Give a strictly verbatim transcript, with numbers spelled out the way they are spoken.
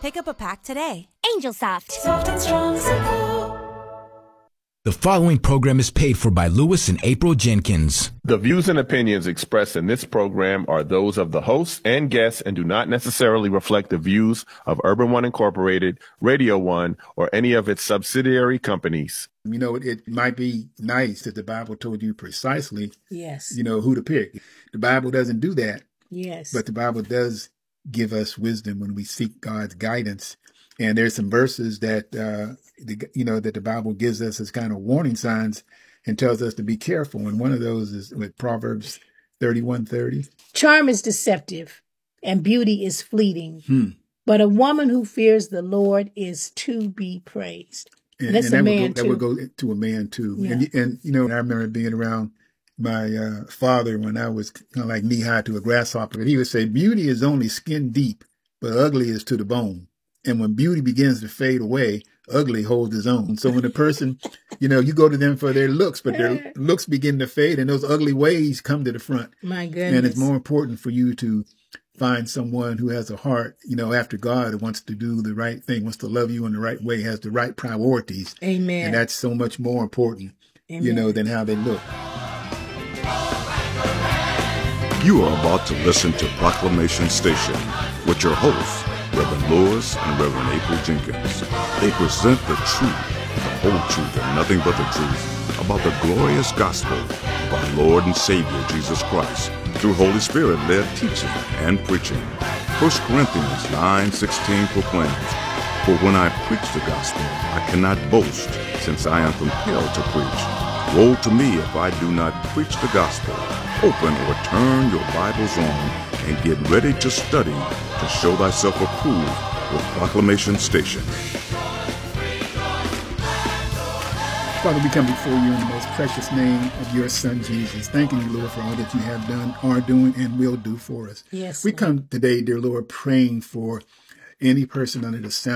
Pick up a pack today. Angel Soft. Soft and strong, simple. The following program is paid for by Lewis and April Jenkins. The views and opinions expressed in this program are those of the hosts and guests and do not necessarily reflect the views of Urban One Incorporated, Radio One, or any of its subsidiary companies. You know, it might be nice that the Bible told you precisely, yes, you know, who to pick. The Bible doesn't do that. Yes. But the Bible does give us wisdom when we seek God's guidance. And there's some verses that, uh, the, you know, that the Bible gives us as kind of warning signs and tells us to be careful. And one of those is with Proverbs thirty-one thirty. Charm is deceptive and beauty is fleeting, Hmm. but a woman who fears the Lord is to be praised. And, and that's and that, a would man go, that too. would go to a man too. Yeah. And, and, you know, I remember being around my uh, father when I was kind of like knee high to a grasshopper. And he would say, beauty is only skin deep, but ugly is to the bone. And when beauty begins to fade away, ugly holds its own. So when a person, you know, you go to them for their looks, but their looks begin to fade and those ugly ways come to the front. My goodness. And it's more important for you to find someone who has a heart, you know, after God, who wants to do the right thing, wants to love you in the right way, has the right priorities. Amen. And that's so much more important, Amen. you know, than how they look. You are about to listen to Proclamation Station with your hosts, Reverend Lewis and Reverend April Jenkins. They present the truth, the whole truth, and nothing but the truth about the glorious gospel of our Lord and Savior Jesus Christ through Holy Spirit-led teaching and preaching. First Corinthians nine sixteen proclaims, "For when I preach the gospel, I cannot boast, since I am compelled to preach. Woe to me if I do not preach the gospel." Open or turn your Bibles on and get ready to study to show thyself approved with Proclamation Station. Father, we come before you in the most precious name of your Son, Jesus, thanking you, Lord, for all that you have done, are doing, and will do for us. Yes, we Lord. come today, dear Lord, praying for any person under the sound